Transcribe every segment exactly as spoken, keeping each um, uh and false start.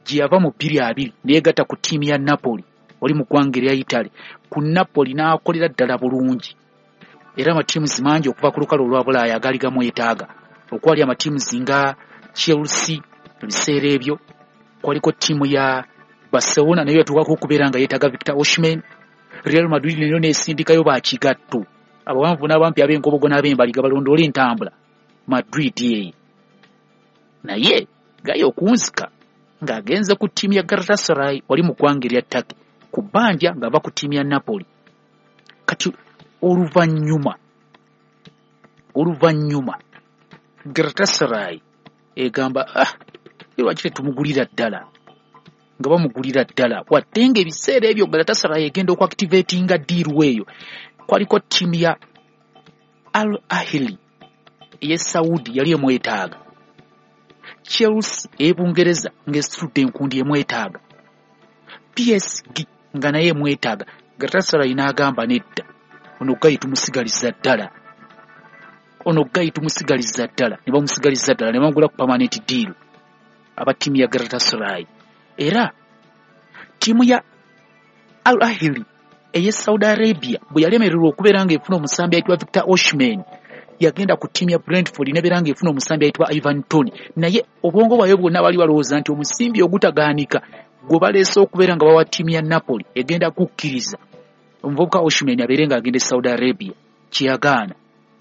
gyava mu bbiri abiri neyegatta ku ttiimu ya Napoli oli mu ggwanga erya Italy. Ku Napoli n'akolera ddala bulungi era amatiimu zimangi okuva ku lukalu olwa Bulaaya agaali gamwetaaga okwali amatiimu nga Chelsea ebiseera ebyo, kwaliko ttiimu ya Barcelona nayo yatuukako okubeera nga yeetaaga Victor Osimhen. Real Madrid nayo neesindikayo baakigatto abawanvu n'abampi ab'enkobogo n'ab'embaliga balondoola entambula Madrid yeeyo naye gayo okunzika ng'agenze ku ttiimu ya Galatasaray wali mu ggwanga erya Turkey ku bbanja ng'ava ku ttiimu ya Napoli. Kati oluvannyuma oluvannyuma Galatasaray egamba ah lwaki tetumugulira ddala nga bamugulira ddala wadde ng'ebiseera ebyo Galatasaray egenda okuactivatinga diiru eyo. Kwaliko ttiimu ya Al Ahly ey'e Saudi yali emwetaaga, Chelsea ey'Ebungereza ng'esitudde enkundi emwetaaga, P S G nga naye emwetaaga. Galatasaray n'agamba nedda ono gayi tumusigaliza ddala ono gayi tumusigaliza ddala ne bamusigaliza ddala ne bamugula ku permanent deal aba ttiimu ya Galatasaray. Era ttiimu ya Al Ahly ey'e Saudi Arabia bwe yalemererwa okubeera ng'efuna omusambi ayitibwa Victor Osimhen yagenda ku ttiimu ya Brentford nebeera ng'efuna omusambi ayitibwa Ivan Toney, naye obwongo bwayo bwonna bali balowooza nti omusimbi ogutagaanika gwe baleese okubeera nga bawa ttiimu ya Napoli egenda kukkiriza omuvubuka Osimhen abeere ng'agenda e Saudi Arabia, kyeyagaana.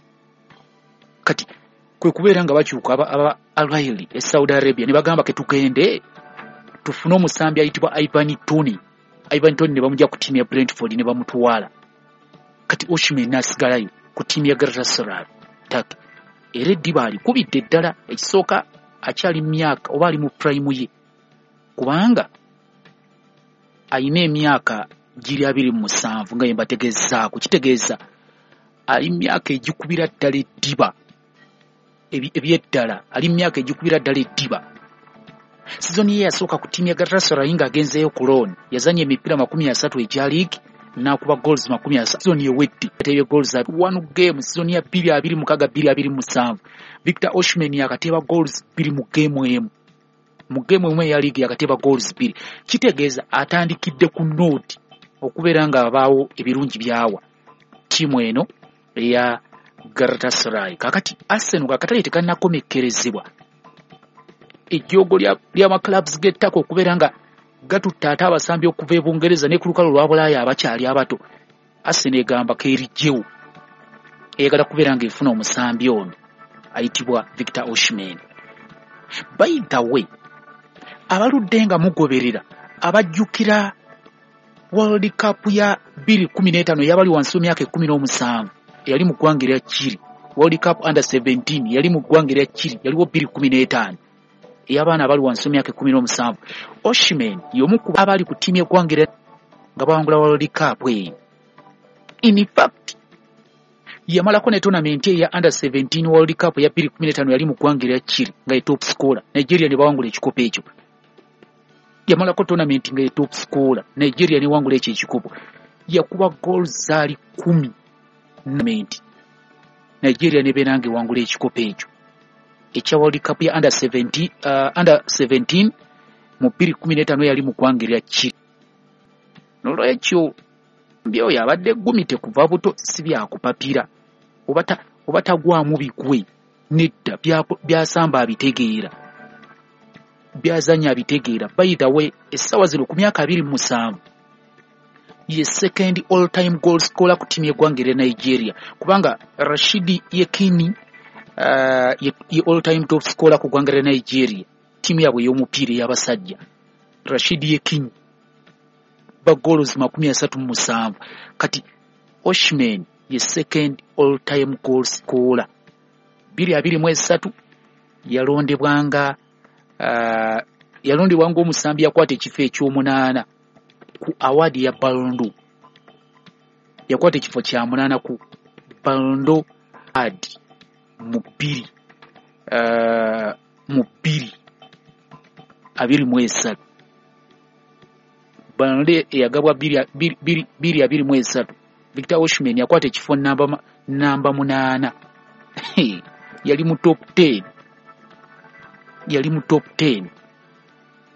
Kati kwe kubeera nga bakyuka aba, aba Al Ahly e Saudi Arabia ne bagamba ke tugende tufune omusambi ayitibwa Ivan Toney. Ivan Toney ne bamujja ku ttiimu ya Brentford ne bamutwala. Kati Osimhen n'asigalayo ku ttiimu ya Galatasaray Turkey. Era eddiba alikubidde ddala, ekisooka akyali mu myaka oba ali mu prime ye kubanga ayina emyaka giri abiri mu musanvu nga yembategezaako. Kitegeeza ali mu myaka egikubira ddala eddiba ebyeddala, ali mu myaka egikubira ddala eddiba. Sizoni ye yasooka ku ttiimu ya Galatasaray ng'agenzeeyo ku loan, yazanya emipiira makumi asatu egya league n'akuba goals makumi asatu. Sizoni ewedde yateebye goals one game. Sizoni ya bbiri abiri mukaaga bbiri abiri musanvu Victor Osimhen yakateeba goals bbiri mu game emu mu game emu eya league yakateeba goals bbiri. Kitegeeza atandikidde ku note okubeera nga abaawo ebirungi byawa ttiimu eno eya Galatasaray. Kakati Arsenal kakatale tekannakomekkerezebwa ejjoogo ly'amaclubs g'ettaka okubeera nga gatutta ate abasambi okuva e Bungereza ne ku lukalu lwa Bulaaya abakyali abato. Arsenal egamba keerijjewo eyagala kubeera ng'efuna omusambi ono ayitibwa Victor Osimhen. By the way, abaludde nga mugoberera abajjukira World Cup ya bbiri kumi n'etaano yabali wansi w'emyaka ekkumi n'omusanvu yali mu ggwanga erya Chile. World Cup under seventeen yali mu ggwanga erya Chile, yaliwo bbiri kumi n'etaano ey'abaana abali wansi w'emyaka ekkumi n'omusanvu. Osimhen y'omu ku abali ku ttiimu y'eggwanga erya nga bawangula World Cup eyo. In fact yamalako ne tournament eya under seventeen World Cup ya bbiri kumi n'etaano yali mu ggwanga erya Chile nga ye top scorer. Nigeria ne bawangula ekikopo ekyo. Yamalako tournament nga ye top scorer, Nigeria ne wangula ekyo ekikopo. Yakuba goals zaali kumi tournament, Nigeria ne beera ng'ewangula ekikopo ekyo ekya World Cup ya under seventeen, uh, under seventeen mu bbiri kumi n'etaano yali mu ggwanga erya Chile. Nolwekyo mbyoyo abadde gumite kuva buto si byakupapira oba tagwamu bigwe nedda byasamba abitegeera byazanya abitegeera. By the way, essaawa zino ku myaka abiri mu musanvu ye second all time goal scorer ku ttiimu y'eggwanga erya Nigeria kubanga Rashidi Yekini uh, ye, ye all time top scorer ku ggwanga erya Nigeria ttiimu yabwe ey'omupiira ey'abasajja. Rashidi Yekini ba goals makumi asatu mu musanvu. Kati Osimhen ye second all time goal scorer bbiri abiri mu esatu yalondebwanga uh, yalondebwanga omusambi yakwata ekifo eky'omunaana ku award ya Ballon d'Or. Yakwata ekifo kya munaana ku Ballon d'Or award mu bbiri uh, mu bbiri abiri mu esatu. Ballon d'Or eyagabwa bbiri abiri mu esatu. Victor Osimhen yakwata ekifo namba namba munaana. Yali mu top ten, yali mu top ten.